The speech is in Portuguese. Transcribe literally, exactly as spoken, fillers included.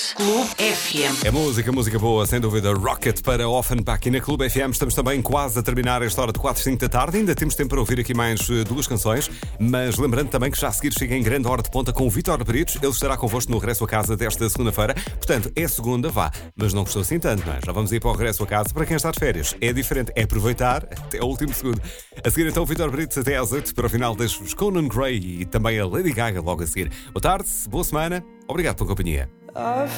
Clube F M. É música, música boa, sem dúvida. Rocket para Offenbach e na Clube F M. Estamos também quase a terminar esta hora de quatro e cinco da tarde. Ainda temos tempo para ouvir aqui mais uh, duas canções, mas lembrando também que já a seguir chega em grande hora de ponta com o Vítor Peritos. Ele estará convosco no regresso a casa desta segunda-feira. Portanto, é segunda, vá, mas não gostou assim tanto, não é? Já vamos ir para o regresso a casa. Para quem está de férias, é diferente, é aproveitar até o último segundo. A seguir então o Vítor Peritos até às oito para o final das Conan Gray e também a Lady Gaga logo a seguir. Boa tarde, boa semana, obrigado pela companhia.